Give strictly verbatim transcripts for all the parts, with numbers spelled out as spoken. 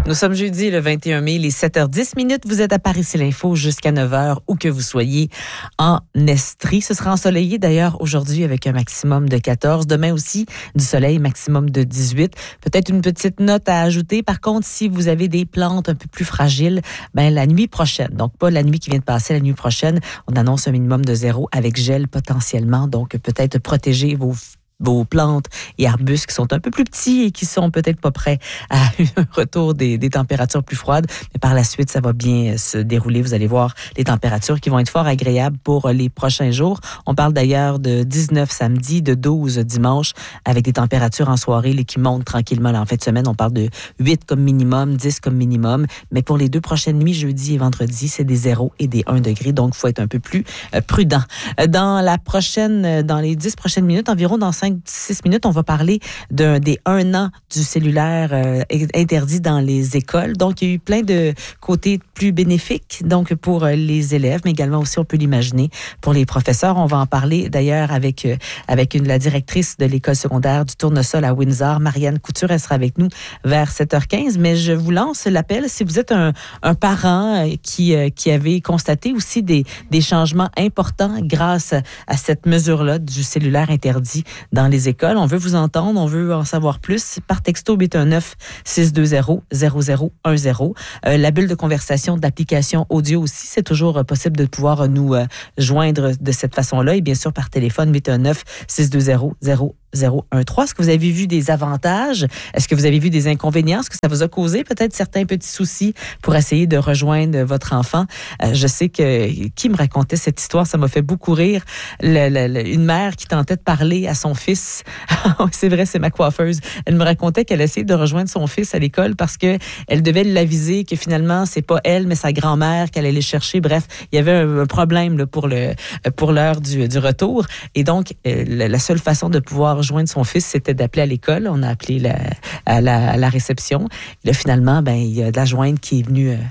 Nous sommes jeudi le vingt et un mai, les sept heures dix minutes. Vous êtes à Paris, c'est l'info jusqu'à neuf heures, où que vous soyez en Estrie. Ce sera ensoleillé d'ailleurs aujourd'hui avec un maximum de quatorze. Demain aussi, du soleil, maximum de dix-huit. Peut-être une petite note à ajouter. Par contre, si vous avez des plantes un peu plus fragiles, ben la nuit prochaine, donc pas la nuit qui vient de passer, la nuit prochaine, on annonce un minimum de zéro avec gel potentiellement. Donc peut-être protéger vos vos plantes et arbustes qui sont un peu plus petits et qui sont peut-être pas prêts à un retour des, des températures plus froides. Mais par la suite, ça va bien se dérouler. Vous allez voir les températures qui vont être fort agréables pour les prochains jours. On parle d'ailleurs de dix-neuf samedi, de douze dimanche, avec des températures en soirée là, qui montent tranquillement. Là, en fin de semaine, on parle de huit comme minimum, dix comme minimum. Mais pour les deux prochaines nuits, jeudi et vendredi, c'est des zéro et des un degré. Donc, il faut être un peu plus euh, prudent. Dans la prochaine, dans les dix prochaines minutes, environ dans cinq six minutes, on va parler d'un, des un an du cellulaire euh, interdit dans les écoles. Donc, il y a eu plein de côtés plus bénéfiques donc pour les élèves, mais également aussi, on peut l'imaginer, pour les professeurs. On va en parler d'ailleurs avec, euh, avec une, la directrice de l'école secondaire du Tournesol à Windsor, Marianne Couture. Elle sera avec nous vers sept heures quinze. Mais je vous lance l'appel. Si vous êtes un, un parent qui, euh, qui avait constaté aussi des, des changements importants grâce à cette mesure-là du cellulaire interdit dans les écoles. On veut vous entendre, on veut en savoir plus. Par texto huit un neuf, six deux zéro, zéro zéro un zéro. Euh, la bulle de conversation de l'application audio aussi, c'est toujours possible de pouvoir nous euh, joindre de cette façon-là. Et bien sûr, par téléphone, huit un neuf, six deux zéro, zéro zéro un trois. Est-ce que vous avez vu des avantages? Est-ce que vous avez vu des inconvénients? Est-ce que ça vous a causé peut-être certains petits soucis pour essayer de rejoindre votre enfant? Euh, je sais que qui me racontait cette histoire, ça m'a fait beaucoup rire. Le, le, le, une mère qui tentait de parler à son fils. C'est vrai, c'est ma coiffeuse. Elle me racontait qu'elle essayait de rejoindre son fils à l'école parce que elle devait l'aviser que finalement, c'est pas elle, mais sa grand-mère qu'elle allait chercher. Bref, il y avait un, un problème là, pour, le, pour l'heure du, du retour. Et donc, euh, la seule façon de pouvoir rejoindre son fils, c'était d'appeler à l'école. On a appelé la, à, la, à la réception. Et là, finalement, ben, il y a de la jointe qui est venue euh,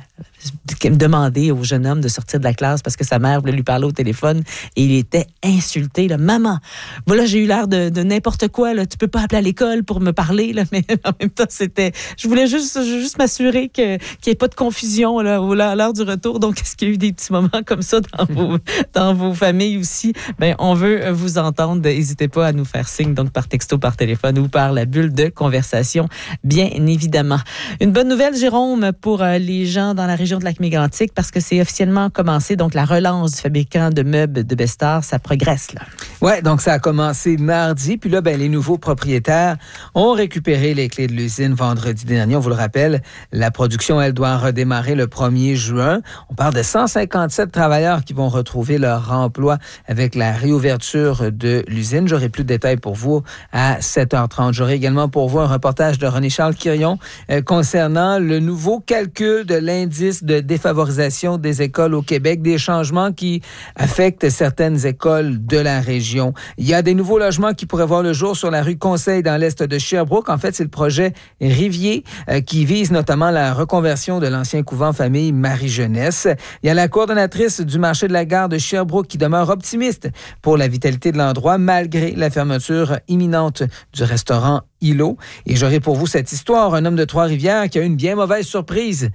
demander au jeune homme de sortir de la classe parce que sa mère voulait lui parler au téléphone et il était insulté. Là, maman, voilà, j'ai eu l'air de, de n'importe quoi. Là. Tu peux pas appeler à l'école pour me parler. Là. Mais en même temps, c'était... Je voulais juste, juste m'assurer que, qu'il n'y ait pas de confusion là, à l'heure du retour. Donc, est-ce qu'il y a eu des petits moments comme ça dans vos, dans vos familles aussi? Ben, on veut vous entendre. N'hésitez pas à nous faire signe, donc par texto, par téléphone ou par la bulle de conversation, bien évidemment. Une bonne nouvelle, Jérôme, pour euh, les gens dans la région de Lac-Mégantic, parce que c'est officiellement commencé, donc la relance du fabricant de meubles de Bestar, ça progresse, là. Ouais, donc ça a commencé mardi, puis là, ben, les nouveaux propriétaires ont récupéré les clés de l'usine vendredi dernier. On vous le rappelle, la production, elle, doit redémarrer le premier juin. On parle de cent cinquante-sept travailleurs qui vont retrouver leur emploi avec la réouverture de l'usine. J'aurai plus de détails pour vous à sept heures trente. J'aurai également pour vous un reportage de René-Charles Quirion euh, concernant le nouveau calcul de l'indice de défavorisation des écoles au Québec, des changements qui affectent certaines écoles de la région. Il y a des nouveaux logements qui pourraient voir le jour sur la rue Conseil dans l'est de Sherbrooke. En fait, c'est le projet Rivier euh, qui vise notamment la reconversion de l'ancien couvent famille Marie-Jeunesse. Il y a la coordonnatrice du marché de la gare de Sherbrooke qui demeure optimiste pour la vitalité de l'endroit malgré la fermeture imminente du restaurant Îlot. Et j'aurai pour vous cette histoire, un homme de Trois-Rivières qui a eu une bien mauvaise surprise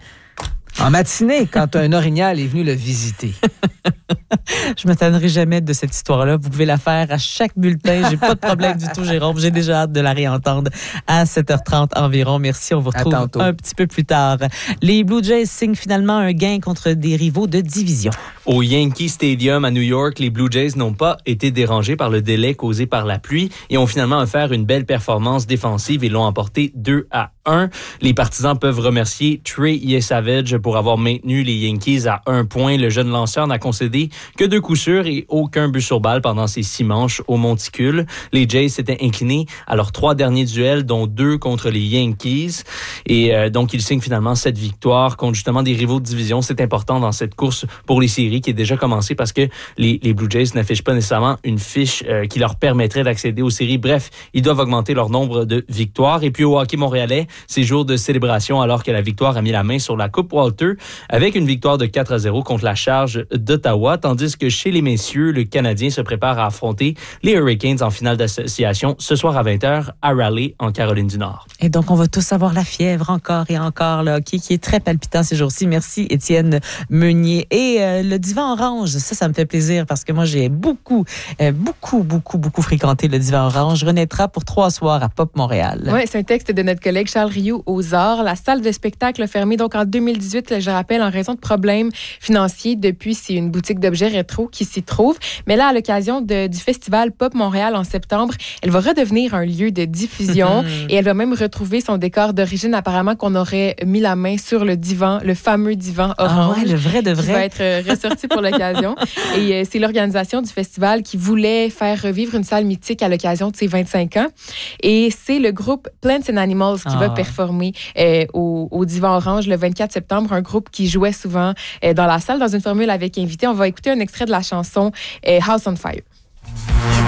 en matinée quand un orignal est venu le visiter. Je ne m'étonnerai jamais de cette histoire-là. Vous pouvez la faire à chaque bulletin. J'ai pas de problème du tout, Jérôme. J'ai déjà hâte de la réentendre à sept heures trente environ. Merci. On vous retrouve un petit peu plus tard. Les Blue Jays signent finalement un gain contre des rivaux de division. Au Yankee Stadium à New York, les Blue Jays n'ont pas été dérangés par le délai causé par la pluie et ont finalement offert une belle performance défensive et l'ont emporté deux à un. Les partisans peuvent remercier Trey Yesavage pour avoir maintenu les Yankees à un point. Le jeune lanceur n'a concédé que deux coups sûrs et aucun but sur balle pendant ces six manches au monticule. Les Jays s'étaient inclinés à leurs trois derniers duels, dont deux contre les Yankees. Et euh, donc, ils signent finalement cette victoire contre justement des rivaux de division. C'est important dans cette course pour les séries qui est déjà commencée parce que les, les Blue Jays n'affichent pas nécessairement une fiche euh, qui leur permettrait d'accéder aux séries. Bref, ils doivent augmenter leur nombre de victoires. Et puis au hockey montréalais, c'est jour de célébration alors que la victoire a mis la main sur la Coupe Walter avec une victoire de quatre à zéro contre la Charge d'Ottawa. tandis que chez les messieurs, le Canadien se prépare à affronter les Hurricanes en finale d'association ce soir à vingt heures à Raleigh, en Caroline du Nord. Et donc, on va tous avoir la fièvre encore et encore, le hockey qui est très palpitant ces jours-ci. Merci, Étienne Meunier. Et euh, le divan orange, ça, ça me fait plaisir parce que moi, j'ai beaucoup, euh, beaucoup, beaucoup, beaucoup fréquenté le divan orange. Renaîtra pour trois soirs à Pop Montréal. Oui, c'est un texte de notre collègue Charles Rioux aux Arts. La salle de spectacle a fermé donc en deux mille dix-huit, je rappelle, en raison de problèmes financiers. Depuis, c'est une boutique d'objets rétro qui s'y trouve. Mais là, à l'occasion de, du festival Pop Montréal en septembre, elle va redevenir un lieu de diffusion et elle va même retrouver son décor d'origine. Apparemment qu'on aurait mis la main sur le divan, le fameux divan orange. Ah ouais, le vrai de vrai. Qui va être ressorti pour l'occasion. Et euh, c'est l'organisation du festival qui voulait faire revivre une salle mythique à l'occasion de ses vingt-cinq ans. Et c'est le groupe Plants and Animals qui ah. va performer euh, au, au divan orange le vingt-quatre septembre, un groupe qui jouait souvent euh, dans la salle, dans une formule avec invité. On va écouter un extrait de la chanson euh, House on Fire.